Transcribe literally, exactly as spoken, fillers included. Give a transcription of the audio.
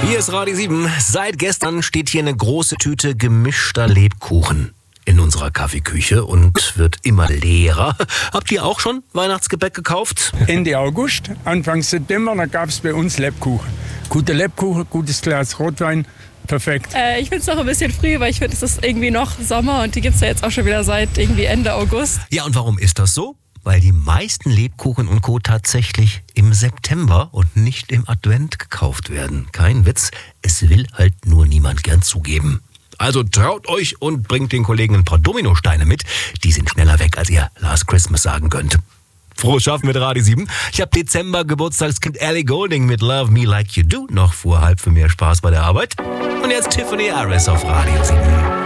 Hier ist Radio sieben. Seit gestern steht hier eine große Tüte gemischter Lebkuchen in unserer Kaffeeküche und wird immer leerer. Habt ihr auch schon Weihnachtsgebäck gekauft? Ende August, Anfang September, da gab es bei uns Lebkuchen. Gute Lebkuchen, gutes Glas Rotwein, perfekt. Äh, ich finde es noch ein bisschen früh, weil ich finde, es ist irgendwie noch Sommer und die gibt es ja jetzt auch schon wieder seit irgendwie Ende August. Ja, und warum ist das so? Weil die meisten Lebkuchen und Co. tatsächlich im September und nicht im Advent gekauft werden. Kein Witz, es will halt nur niemand gern zugeben. Also traut euch und bringt den Kollegen ein paar Dominosteine mit. Die sind schneller weg, als ihr Last Christmas sagen könnt. Frohes Schaffen mit Radio sieben. Ich habe Dezember Geburtstagskind Ellie Goulding mit Love Me Like You Do noch vor halb für mehr Spaß bei der Arbeit. Und jetzt Tiffany Harris auf Radio sieben.